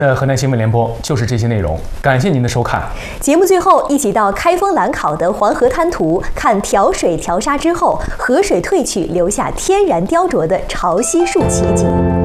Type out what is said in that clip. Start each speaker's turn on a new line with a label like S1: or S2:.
S1: 河南新闻联播就是这些内容，感谢您的收看。
S2: 节目最后，一起到开封兰考的黄河滩涂看调水调沙之后，河水退去，留下天然雕琢的潮汐树奇景。